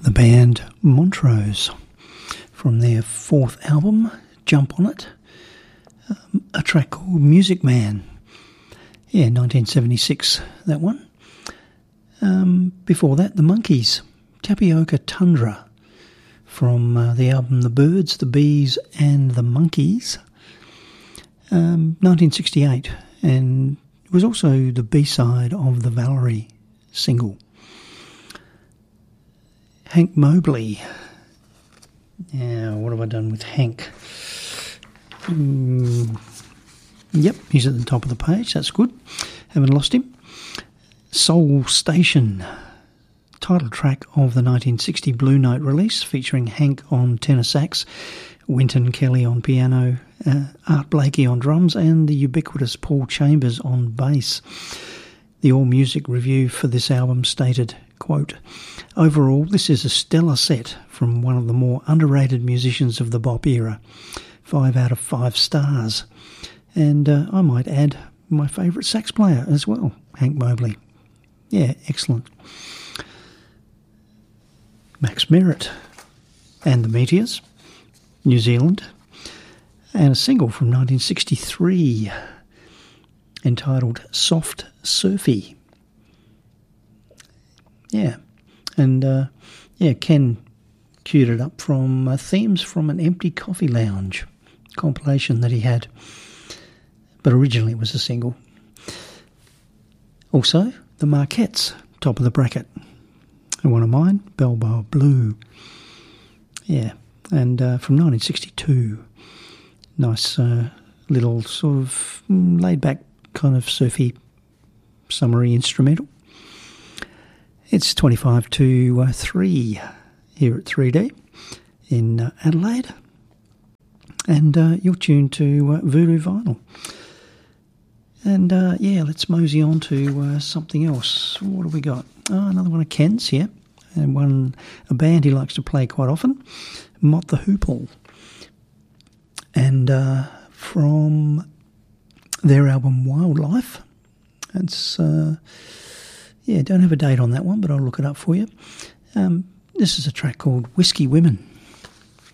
the band Montrose from their fourth album, Jump On It, a track called Music Man. Yeah, 1976, that one. Before that, the Monkees, Tapioca Tundra, from the album The Birds, the Bees and the Monkees, 1968, and it was also the B-side of the Valerie single. Hank Mobley. Now, what have I done with Hank? Yep, he's at the top of the page, that's good. Haven't lost him. Soul Station, title track of the 1960 Blue Note release, featuring Hank on tenor sax, Wynton Kelly on piano, Art Blakey on drums, and the ubiquitous Paul Chambers on bass. The AllMusic review for this album stated, quote, "Overall, this is a stellar set from one of the more underrated musicians of the bop era. 5 out of 5 stars. And I might add my favourite sax player as well, Hank Mobley. Yeah, excellent." Max Merritt and the Meteors, New Zealand, and a single from 1963 entitled Soft Surfy. Yeah, and Ken queued it up from Themes from an Empty Coffee Lounge compilation that he had, but originally it was a single. Also, the Marquettes, top of the bracket. And one of mine, Balboa Blue. Yeah, and from 1962. Nice little sort of laid-back kind of surfy, summery instrumental. It's 25 to 3 here at 3D in Adelaide. And you're tuned to Voodoo Vinyl. And let's mosey on to something else. What have we got? Oh, another one of Ken's here, and a band he likes to play quite often, Mott the Hoople. And from their album Wildlife, it's don't have a date on that one, but I'll look it up for you. This is a track called Whiskey Women.